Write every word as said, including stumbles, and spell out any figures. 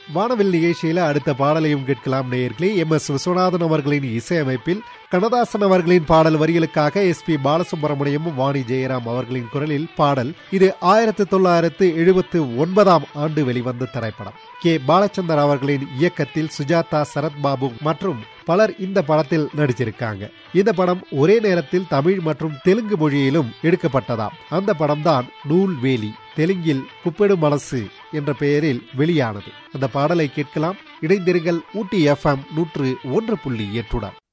வானவில் நிகழ்ச்சியில அடுத்த பாடலையும் கேட்கலாம் நேயர்களே. எம் எஸ் விஸ்வநாதன் அவர்களின் இசையமைப்பில் கண்ணதாசன் அவர்களின் பாடல் வரிகளுக்காக எஸ் பி பாலசுப்ரமணியமும் வாணி ஜெயராம் அவர்களின் குரலில் பாடல். இது ஆயிரத்தி தொள்ளாயிரத்து எழுபத்தி ஒன்பதாம் ஆண்டு வெளிவந்த திரைப்படம். கே பாலச்சந்தர் அவர்களின் இயக்கத்தில் சுஜாதா, சரத்பாபு மற்றும் பலர் இந்த படத்தில் நடிச்சிருக்காங்க. இந்த படம் ஒரே நேரத்தில் தமிழ் மற்றும் தெலுங்கு மொழியிலும் எடுக்கப்பட்டதாம். அந்த படம்தான் நூல்வேலி, தெலுங்கில் குப்பெடு மனசு என்ற பெயரில் வெளியானது. அந்த பாடலை கேட்கலாம். இணைந்திருங்கள் ஊட்டி எஃப் எம் நூற்று ஒன்று புள்ளி எட்டுடன்.